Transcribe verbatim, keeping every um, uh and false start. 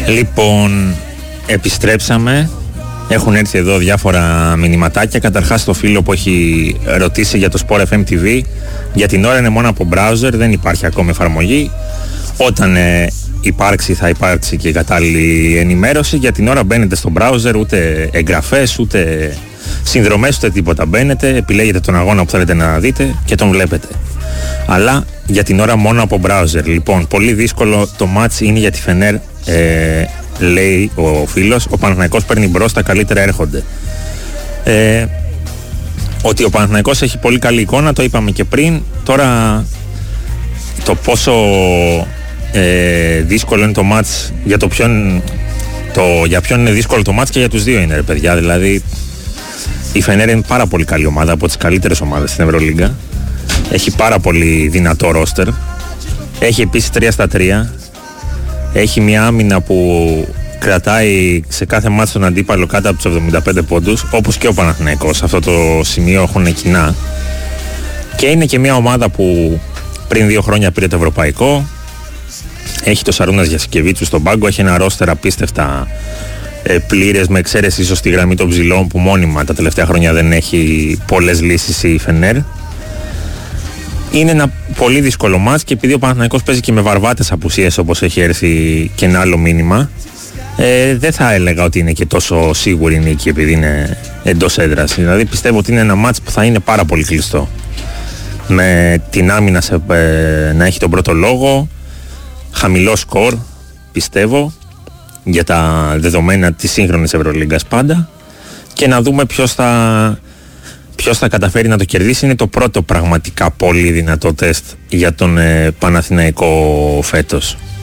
Λοιπόν, επιστρέψαμε. Έχουν έρθει εδώ διάφορα μηνυματάκια. Καταρχάς το φίλο που έχει ρωτήσει για το Sport εφ εμ τι βι. Για την ώρα είναι μόνο από browser, δεν υπάρχει ακόμη εφαρμογή. Όταν ε, υπάρξει θα υπάρξει και κατάλληλη ενημέρωση. Για την ώρα μπαίνετε στο browser, ούτε εγγραφές, ούτε συνδρομές, ούτε τίποτα. Μπαίνετε, επιλέγετε τον αγώνα που θέλετε να δείτε και τον βλέπετε. Αλλά για την ώρα μόνο από browser. Λοιπόν, πολύ δύσκολο το match είναι για τη Φενέρ, ε, λέει ο φίλος. Ο Παναθηναϊκός παίρνει μπρος, τα καλύτερα έρχονται. Ε, ότι ο Παναθηναϊκός έχει πολύ καλή εικόνα, το είπαμε και πριν. Τώρα το πόσο ε, δύσκολο είναι το match, για το ποιον, το, για ποιον είναι δύσκολο το match και για τους δύο είναι, ρε παιδιά. Δηλαδή η Φενέρ είναι πάρα πολύ καλή ομάδα, από τις καλύτερες ομάδες στην Ευρωλίγκα. Έχει πάρα πολύ δυνατό ρόστερ. Έχει επίσης τρία στα τρία. Έχει μια άμυνα που κρατάει σε κάθε μάτς τον αντίπαλο κάτω από τους εβδομήντα πέντε πόντους, όπως και ο Παναθηναϊκός. Σε αυτό το σημείο έχουν κοινά. Και είναι και μια ομάδα που πριν δύο χρόνια πήρε το ευρωπαϊκό. Έχει το Σαρούνας Γιασκεβίτσου στον πάγκο. Έχει ένα ρόστερ απίστευτα ε, πλήρες, με εξαίρεση ίσως τη γραμμή των ψηλών που μόνιμα τα τελευταία χρόνια δεν έχει πολλές λύσεις η Φενέρ. Είναι ένα πολύ δύσκολο μάτς και επειδή ο Παναθηναϊκός παίζει και με βαρβάτες απουσίες, όπως έχει έρθει και ένα άλλο μήνυμα, ε, δεν θα έλεγα ότι είναι και τόσο σίγουρη νίκη επειδή είναι εντός έδρας. Δηλαδή πιστεύω ότι είναι ένα μάτς που θα είναι πάρα πολύ κλειστό, με την άμυνα σε, ε, να έχει τον πρώτο λόγο, χαμηλό σκορ πιστεύω για τα δεδομένα της σύγχρονης Ευρωλίγκας πάντα, και να δούμε ποιος θα Ποιος θα καταφέρει να το κερδίσει. Είναι το πρώτο πραγματικά πολύ δυνατό τεστ για τον ε, Παναθηναϊκό φέτος.